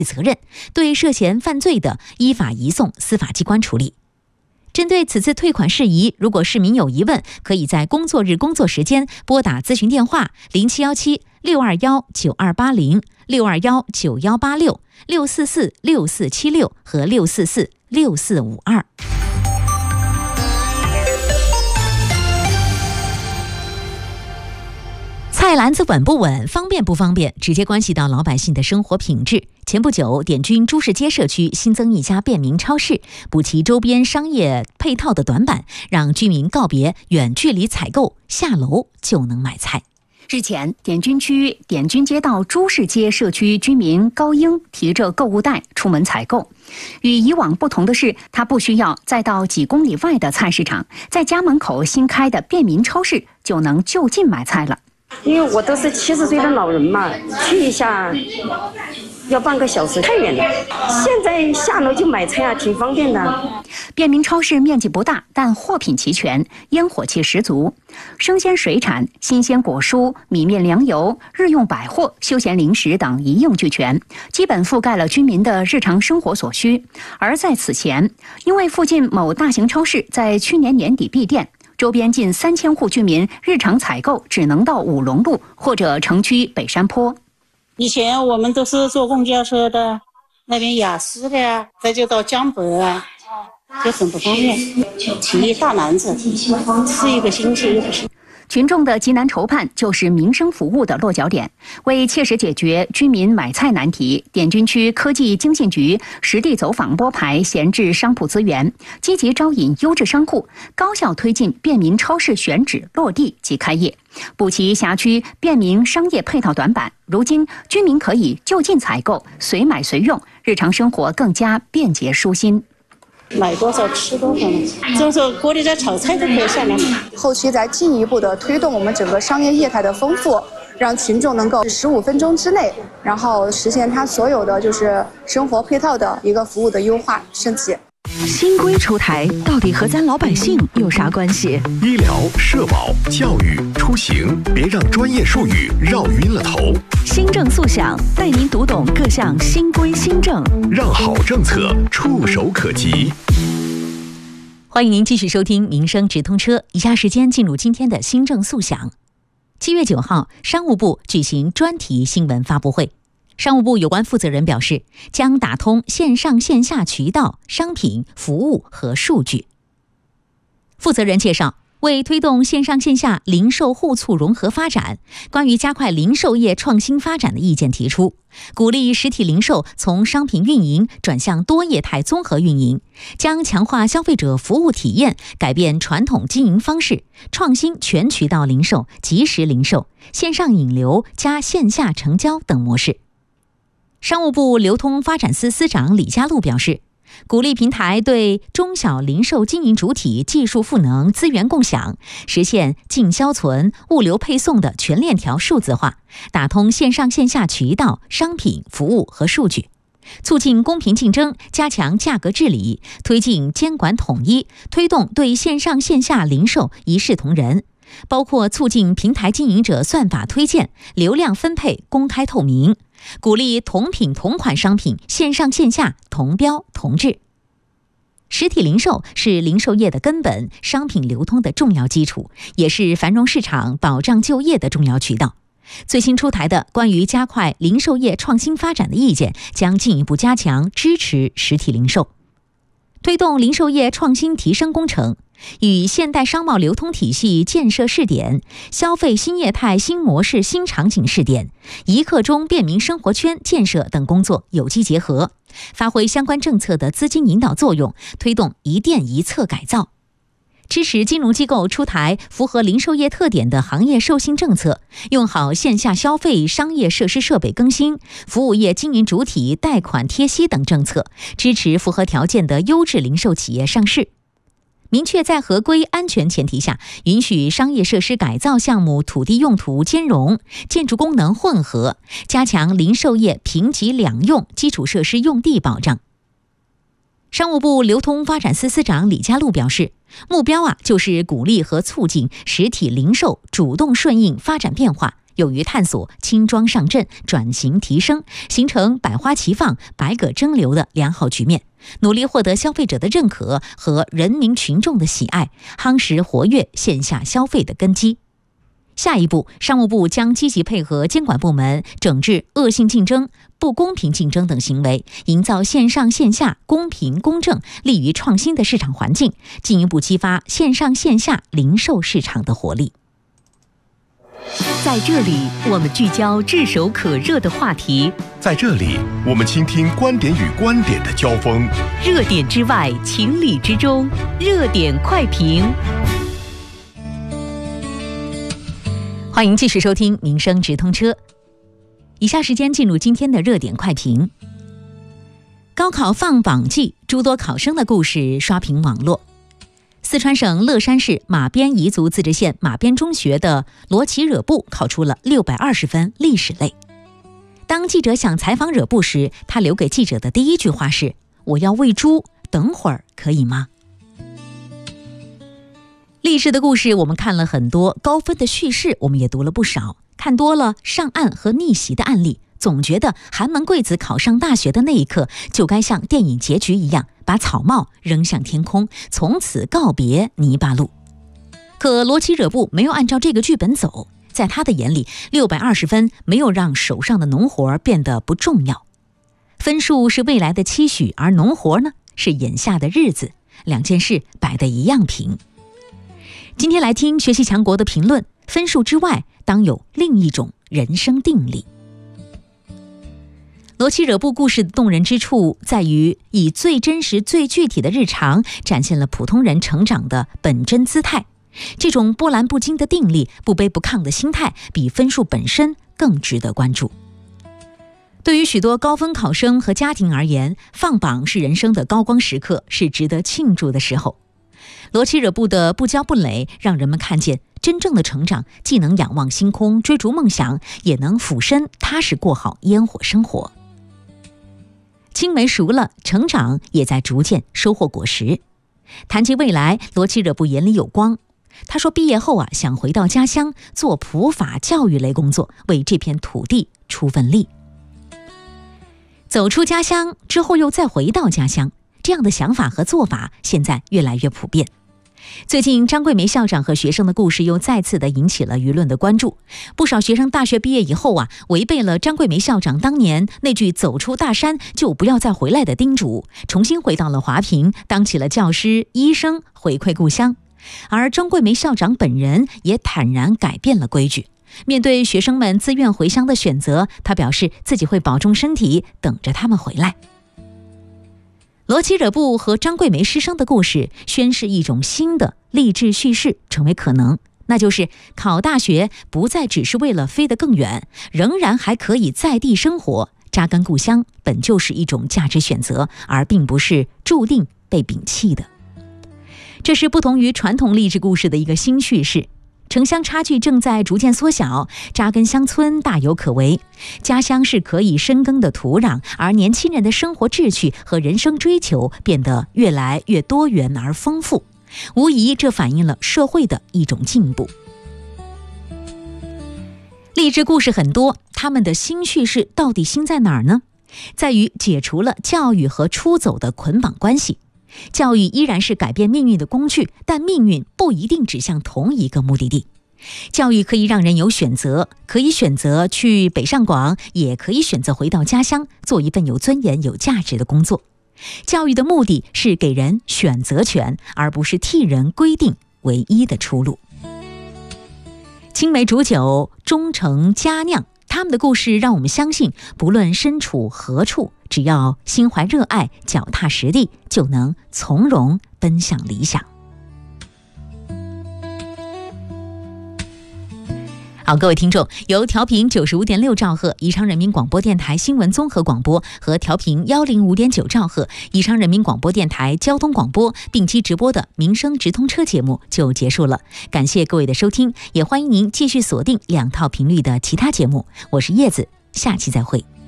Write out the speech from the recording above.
责任，对涉嫌犯罪的依法移送司法机关处理。针对此次退款事宜，如果市民有疑问，可以在工作日工作时间拨打咨询电话0717-621-9280、621-9186、644-6476和644-6452。菜篮子稳不稳，方便不方便，直接关系到老百姓的生活品质。前不久，点军朱市街社区新增一家便民超市，补齐周边商业配套的短板，让居民告别远距离采购，下楼就能买菜。 日前，点军区点军街道朱市街社区居民高英提着购物袋出门采购。与以往不同的是，他不需要再到几公里外的菜市场，在家门口新开的便民超市就能就近买菜了。 因为我都是70岁的老人嘛，去一下要半个小时，太远了。现在下楼就买菜啊，挺方便的。 便民超市面积不大，但货品齐全，烟火气十足。生鲜水产、新鲜果蔬、米面粮油、日用百货、休闲零食等一应俱全，基本覆盖了居民的日常生活所需。而在此前，因为附近某大型超市在去年年底闭店，周边近3000户居民日常采购只能到五龙路或者城区北山坡。 以前我们都是坐公交车的，那边雅思的呀，再就到江北啊，就很不方便。提一大篮子，吃一个星期又不行。 群众的急难愁盼就是民生服务的落脚点。为切实解决居民买菜难题，点军区科技经信局实地走访拨排闲置商铺资源，积极招引优质商户，高效推进便民超市选址落地及开业，补齐辖区便民商业配套短板。如今居民可以就近采购，随买随用，日常生活更加便捷舒心。 买多少吃多少呢？就是说锅里在炒菜都可以下来买。 后期再进一步的推动我们整个商业业态的丰富，让群众能够15分钟之内，然后实现它所有的就是生活配套的一个服务的优化升级。 新规出台，到底和咱老百姓有啥关系？ 医疗、社保、教育、出行，别让专业术语绕晕了头。 新政速响，带您读懂各项新规新政， 让好政策触手可及。 欢迎您继续收听《民生直通车》，以下时间进入今天的新政速响。7月9号，商务部举行专题新闻发布会。商务部有关负责人表示，将打通线上线下渠道、商品、服务和数据。负责人介绍，为推动线上线下零售互促融合发展，关于加快零售业创新发展的意见提出，鼓励实体零售从商品运营转向多业态综合运营，将强化消费者服务体验，改变传统经营方式，创新全渠道零售、即时零售、线上引流加线下成交等模式。商务部流通发展司司长李家璐表示，鼓励平台对中小零售经营主体技术赋能、资源共享，实现进销存、物流配送的全链条数字化，打通线上线下渠道、商品、服务和数据，促进公平竞争，加强价格治理，推进监管统一，推动对线上线下零售一视同仁，包括促进平台经营者算法推荐、流量分配公开透明，鼓励同品同款商品线上线下同标同质。实体零售是零售业的根本，商品流通的重要基础，也是繁荣市场、保障就业的重要渠道。最新出台的关于加快零售业创新发展的意见，将进一步加强支持实体零售，推动零售业创新提升工程，与现代商贸流通体系建设试点、消费新业态新模式新场景试点、一刻钟便民生活圈建设等工作有机结合，发挥相关政策的资金引导作用，推动一店一策改造，支持金融机构出台符合零售业特点的行业授信政策，用好线下消费商业设施设备更新、服务业经营主体贷款贴息等政策，支持符合条件的优质零售企业上市。明确在合规安全前提下，允许商业设施改造项目土地用途兼容、建筑功能混合，加强零售业平级两用基础设施用地保障。商务部流通发展司司长李家璐表示，目标就是鼓励和促进实体零售主动顺应发展变化， 勇于探索，轻装上阵，转型提升，形成百花齐放、百舸争流的良好局面，努力获得消费者的认可和人民群众的喜爱，夯实活跃线下消费的根基。下一步，商务部将积极配合监管部门，整治恶性竞争、不公平竞争等行为，营造线上线下公平公正、利于创新的市场环境，进一步激发线上线下零售市场的活力。 在这里，我们聚焦炙手可热的话题； 在这里，我们倾听观点与观点的交锋。 热点之外，情理之中，热点快评。 欢迎继续收听《民生直通车》。以下时间进入今天的热点快评。高考放榜季，诸多考生的故事刷屏网络。四川省乐山市马边彝族自治县马边中学的罗奇惹布考出了620分历史类。当记者想采访惹布时，他留给记者的第一句话是：“我要喂猪，等会儿可以吗？”励志的故事我们看了很多，高分的叙事我们也读了不少，看多了上岸和逆袭的案例，总觉得寒门贵子考上大学的那一刻，就该像电影结局一样，把草帽扔向天空，从此告别泥巴路。可罗奇惹布没有按照这个剧本走，在他的眼里，620分没有让手上的农活变得不重要。分数是未来的期许，而农活呢，是眼下的日子，两件事摆得一样平。今天来听学习强国的评论，分数之外，当有另一种人生定力。罗奇惹布故事的动人之处在于，以最真实、最具体的日常，展现了普通人成长的本真姿态。这种波澜不惊的定力、不卑不亢的心态，比分数本身更值得关注。对于许多高分考生和家庭而言，放榜是人生的高光时刻，是值得庆祝的时候。罗奇惹布的不骄不馁，让人们看见真正的成长，既能仰望星空追逐梦想，也能俯身踏实过好烟火生活。青梅熟了，成长也在逐渐收获果实。谈及未来，罗奇惹布眼里有光。他说毕业后想回到家乡做普法教育类工作，为这片土地出份力。走出家乡之后又再回到家乡，这样的想法和做法现在越来越普遍。最近张桂梅校长和学生的故事又再次的引起了舆论的关注。不少学生大学毕业以后违背了张桂梅校长当年那句走出大山就不要再回来的叮嘱，重新回到了华坪，当起了教师、医生，回馈故乡。而张桂梅校长本人也坦然改变了规矩。面对学生们自愿回乡的选择，他表示自己会保重身体，等着他们回来。罗奇惹布和张桂梅师生的故事宣示一种新的励志叙事成为可能，那就是考大学不再只是为了飞得更远，仍然还可以在地生活，扎根故乡本就是一种价值选择，而并不是注定被摒弃的。这是不同于传统励志故事的一个新叙事。城乡差距正在逐渐缩小，扎根乡村大有可为。家乡是可以深耕的土壤，而年轻人的生活志趣和人生追求变得越来越多元而丰富。无疑，这反映了社会的一种进步。励志故事很多，他们的新叙事到底新在哪儿呢？在于解除了教育和出走的捆绑关系。教育依然是改变命运的工具，但命运不一定指向同一个目的地。教育可以让人有选择，可以选择去北上广，也可以选择回到家乡，做一份有尊严、有价值的工作。教育的目的是给人选择权，而不是替人规定唯一的出路。青梅煮酒，终成佳酿。他们的故事让我们相信，不论身处何处，只要心怀热爱，脚踏实地，就能从容奔向理想。好，各位听众，由调频95.6兆赫宜昌人民广播电台新闻综合广播和调频105.9兆赫宜昌人民广播电台交通广播定期直播的民生直通车节目就结束了。感谢各位的收听，也欢迎您继续锁定2套频率的其他节目。我是叶子，下期再会。